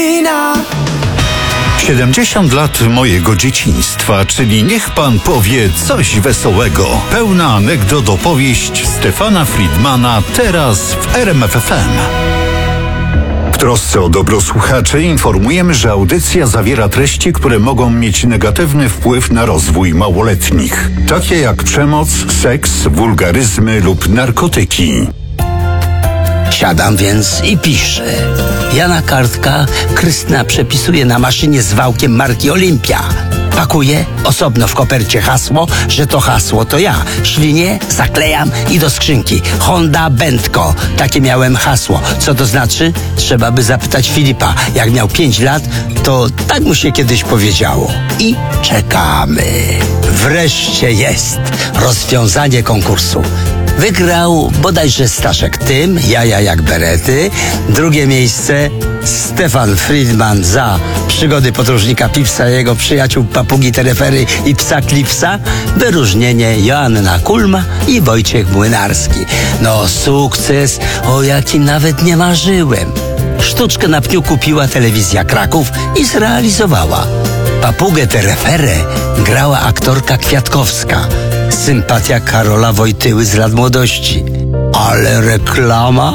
70 lat mojego dzieciństwa, czyli niech pan powie coś wesołego. Pełna anegdot opowieść Stefana Friedmana teraz w RMF FM. W trosce o dobro słuchaczy informujemy, że audycja zawiera treści, które mogą mieć negatywny wpływ na rozwój małoletnich, takie jak przemoc, seks, wulgaryzmy lub narkotyki. Siadam więc i piszę. Jana kartka, Krystyna przepisuje na maszynie z wałkiem marki Olimpia. Pakuję osobno w kopercie hasło, że to hasło to ja. Ślinię, zaklejam i do skrzynki. Honda Bentko. Takie miałem hasło. Co to znaczy? Trzeba by zapytać Filipa. Jak miał 5 lat, to tak mu się kiedyś powiedziało. I czekamy. Wreszcie jest rozwiązanie konkursu. Wygrał bodajże Staszek Tym, jaja jak berety. Drugie miejsce Stefan Friedman za przygody podróżnika Pipsa, jego przyjaciół papugi Terefery i psa Klipsa. Wyróżnienie Joanna Kulma i Wojciech Młynarski. No sukces, o jakim nawet nie marzyłem. Sztuczkę na pniu kupiła telewizja Kraków i zrealizowała. Papugę Tereferę grała aktorka Kwiatkowska. Sympatia Karola Wojtyły z lat młodości. Ale reklama?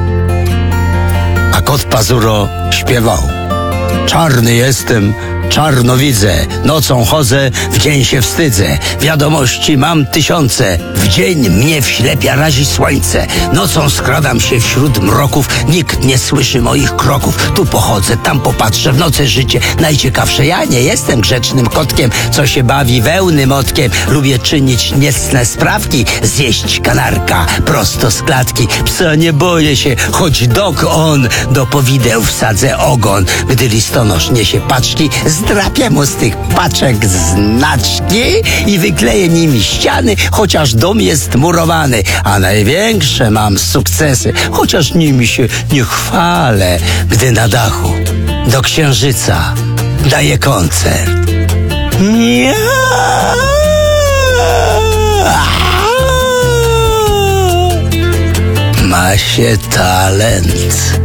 A kot Pazuro śpiewał. Czarny jestem, czarno widzę, nocą chodzę, w dzień się wstydzę. Wiadomości mam tysiące, w dzień mnie wślepia razi słońce. Nocą skradam się wśród mroków, nikt nie słyszy moich kroków. Tu pochodzę, tam popatrzę, w nocy życie najciekawsze. Ja nie jestem grzecznym kotkiem, co się bawi wełny motkiem. Lubię czynić niecne sprawki, zjeść kanarka prosto z klatki. Psa nie boję się, choć dog on, do powideł wsadzę ogon. Gdy listonosz niesie paczki, zdrapię mu z tych paczek znaczki i wykleję nimi ściany, chociaż dom jest murowany. A największe mam sukcesy, chociaż nimi się nie chwalę, gdy na dachu do Księżyca daję koncert. Ma się talent.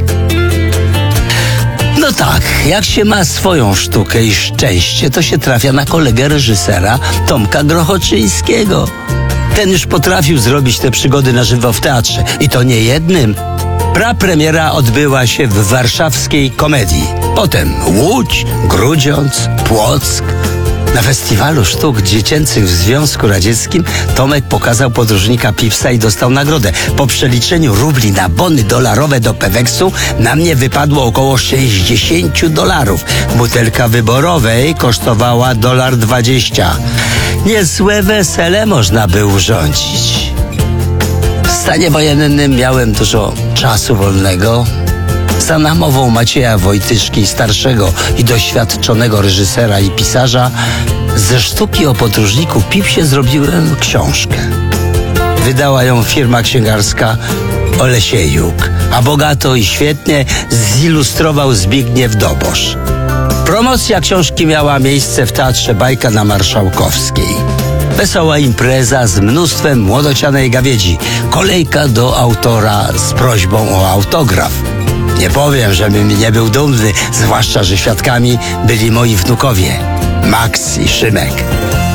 No tak, jak się ma swoją sztukę i szczęście, to się trafia na kolegę reżysera Tomka Grochoczyńskiego. Ten już potrafił zrobić te przygody na żywo w teatrze. I to nie jednym. Prapremiera odbyła się w warszawskiej Komedii. Potem Łódź, Grudziądz, Płock. Na Festiwalu Sztuk Dziecięcych w Związku Radzieckim Tomek pokazał podróżnika Pipsa i dostał nagrodę. Po przeliczeniu rubli na bony dolarowe do Peweksu na mnie wypadło około $60. Butelka wyborowej kosztowała $20. Niezłe wesele można by urządzić. W stanie wojennym miałem dużo czasu wolnego. Za namową Macieja Wojtyszki, starszego i doświadczonego reżysera i pisarza, ze sztuki o podróżniku Pipsie zrobiłem książkę. Wydała ją firma księgarska Olesiejuk, a bogato i świetnie zilustrował Zbigniew Dobosz. Promocja książki miała miejsce w Teatrze Bajka na Marszałkowskiej. Wesoła impreza z mnóstwem młodocianej gawiedzi. Kolejka do autora z prośbą o autograf. Nie powiem, żebym nie był dumny, zwłaszcza, że świadkami byli moi wnukowie, Max i Szymek.